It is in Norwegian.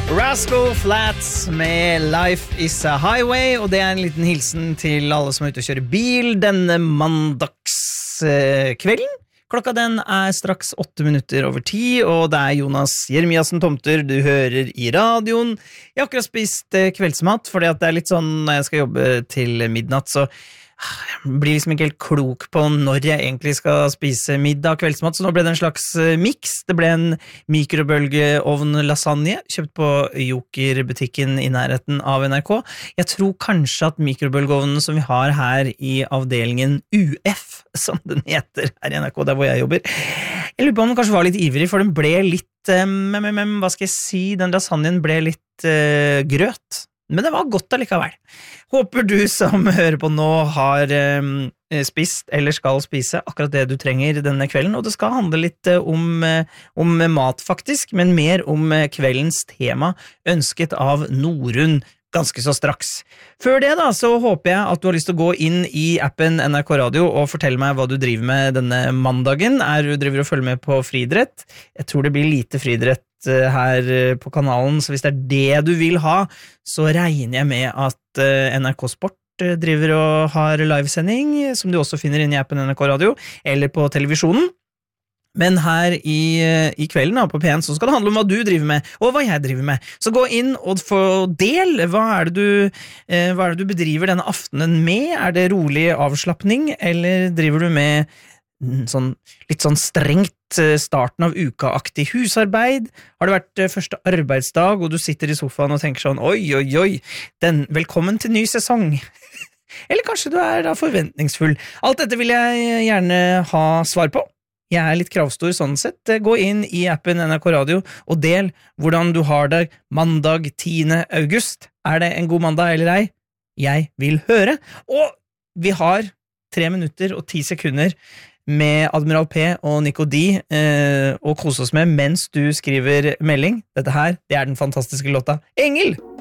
Rascal Flatts med Life is a Highway, og det en liten hilsen til alle som ute og kjører bil denne mandagskvelden. Klokka den straks 8:08, og det Jonas Jeremiassen Tomter du hører i radioen. Jeg har akkurat spist kveldsmat, fordi at det litt sånn når jeg skal jobbe til midnatt, så jeg blir liksom ikke helt klok på når jeg egentlig skal spise middag og kveldsmat, så nå ble det en slags mix. Det ble en mikrobølgeovn-lasagne, kjøpt på Joker-butikken i nærheten av NRK. Jeg tror kanskje at mikrobølgeovnen som vi har her i avdelingen UF, som den heter her i NRK, der hvor jeg jobber, jeg lurer på om den kanskje var litt ivrig, for den ble litt, hva skal jeg si, den lasagnen ble litt grøt. Men det var godt allikevel. Håper du som hører på nå har spist eller skal spise akkurat det du trenger denne kvelden, og det skal handle litt om mat faktisk, men mer om kveldens tema, ønsket av Norun, ganske så straks. Før det da, så håper jeg at du har lyst til å gå inn i appen NRK Radio og fortelle meg hva du driver med denne mandagen. Du driver og følger med på friidrett? Jeg tror det blir lite friidrett her på kanalen, så hvis det det du vil ha, så regner jeg med at NRK Sport driver og har livesending, som du også finner inne i appen NRK Radio, eller på televisjonen. Men her i kvelden på P1 så skal det handle om hva du driver med, og hva jeg driver med. Så gå inn og få del. Hva det du bedriver denne aftenen med? Det rolig avslappning, eller driver du med litt sånn strengt starten av uka-aktig husarbeid? Har det vært første arbeidsdag, og du sitter i sofaen og tenker sånn, oi, velkommen til ny sesong. Eller kanskje du da forventningsfull. Alt dette vil jeg gjerne ha svar på. Jeg litt kravstor sånn sett. Gå inn i appen NRK Radio og del hvordan du har det mandag 10. august. Det en god mandag eller ei? Jeg vil høre. Og vi har 3 minutter og 10 sekunder med Admiral P og Nico D og kose oss med mens du skriver melding. Dette her, det den fantastiske låta Engel!